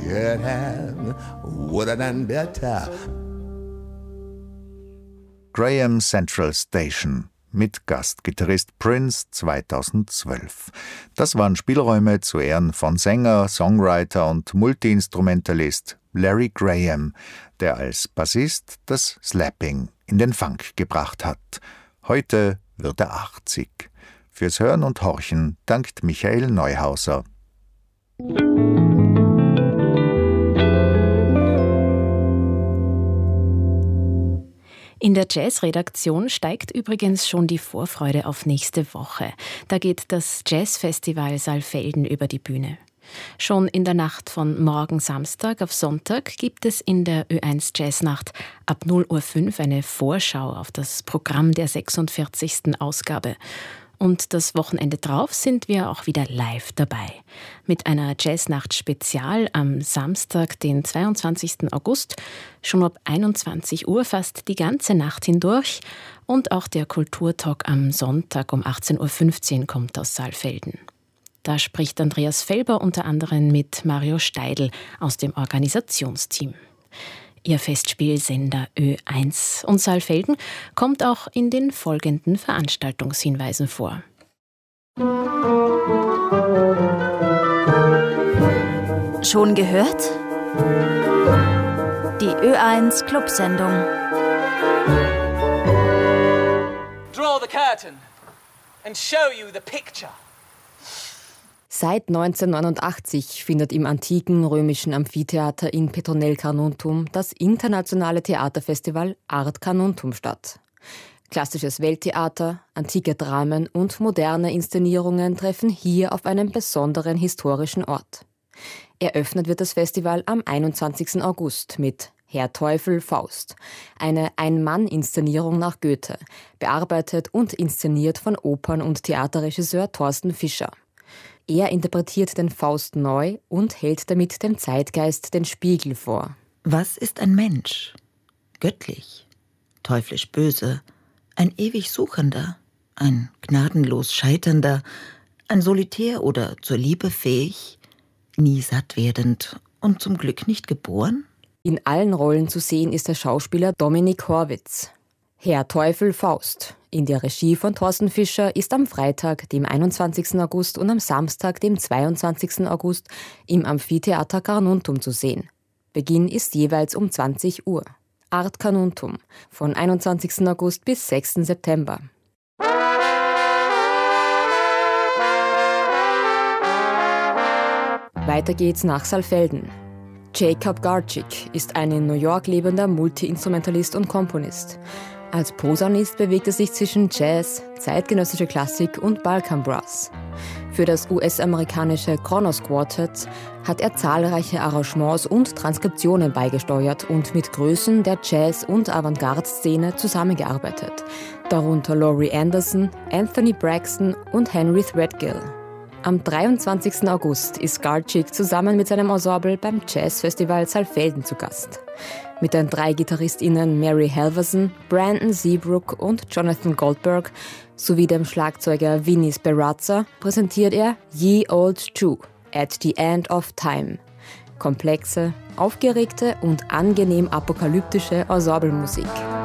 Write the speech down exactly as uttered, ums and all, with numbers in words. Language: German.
could have, would have done better. Graham Central Station mit Gastgitarrist Prince zweitausendzwölf. Das waren Spielräume zu Ehren von Sänger, Songwriter und Multiinstrumentalist Larry Graham, der als Bassist das Slapping in den Funk gebracht hat. Heute wird er achtzig. Fürs Hören und Horchen dankt Michael Neuhauser. In der Jazz-Redaktion steigt übrigens schon die Vorfreude auf nächste Woche. Da geht das Jazzfestival Saalfelden über die Bühne. Schon in der Nacht von morgen Samstag auf Sonntag gibt es in der Ö eins Jazznacht ab null Uhr fünf eine Vorschau auf das Programm der sechsundvierzigsten Ausgabe. Und das Wochenende drauf sind wir auch wieder live dabei. Mit einer Jazznacht-Spezial am Samstag, den zweiundzwanzigsten August, schon ab einundzwanzig Uhr fast die ganze Nacht hindurch. Und auch der Kulturtalk am Sonntag um achtzehn Uhr fünfzehn kommt aus Saalfelden. Da spricht Andreas Felber unter anderem mit Mario Steidl aus dem Organisationsteam. Ihr Festspielsender Ö eins und Saalfelden kommt auch in den folgenden Veranstaltungshinweisen vor. Schon gehört? Die Ö eins Clubsendung. Draw the curtain and show you the picture. Seit neunzehnhundertneunundachtzig findet im antiken römischen Amphitheater in Petronell Carnuntum das internationale Theaterfestival Art Carnuntum statt. Klassisches Welttheater, antike Dramen und moderne Inszenierungen treffen hier auf einem besonderen historischen Ort. Eröffnet wird das Festival am einundzwanzigsten August mit Herr Teufel Faust, eine Ein-Mann-Inszenierung nach Goethe, bearbeitet und inszeniert von Opern- und Theaterregisseur Thorsten Fischer. Er interpretiert den Faust neu und hält damit dem Zeitgeist den Spiegel vor. Was ist ein Mensch? Göttlich, teuflisch böse, ein ewig Suchender, ein gnadenlos Scheiternder, ein Solitär oder zur Liebe fähig, nie satt werdend und zum Glück nicht geboren? In allen Rollen zu sehen ist der Schauspieler Dominik Horwitz. Herr Teufel Faust in der Regie von Thorsten Fischer ist am Freitag, dem einundzwanzigsten August und am Samstag, dem zweiundzwanzigsten August im Amphitheater Carnuntum zu sehen. Beginn ist jeweils um zwanzig Uhr. Art Carnuntum von einundzwanzigsten August bis sechsten September. Weiter geht's nach Saalfelden. Jacob Garczyk ist ein in New York lebender Multi-Instrumentalist und Komponist. Als Posaunist bewegt er sich zwischen Jazz, zeitgenössische Klassik und Balkanbrass. Für das U S-amerikanische Kronos Quartet hat er zahlreiche Arrangements und Transkriptionen beigesteuert und mit Größen der Jazz- und Avantgarde-Szene zusammengearbeitet, darunter Laurie Anderson, Anthony Braxton und Henry Threadgill. Am dreiundzwanzigsten August ist Garczyk zusammen mit seinem Ensemble beim Jazzfestival Saalfelden zu Gast. Mit den drei GitarristInnen Mary Halverson, Brandon Seabrook und Jonathan Goldberg sowie dem Schlagzeuger Vinnie Sperazza präsentiert er Ye Old Jew at the End of Time. Komplexe, aufgeregte und angenehm apokalyptische Ensemblemusik.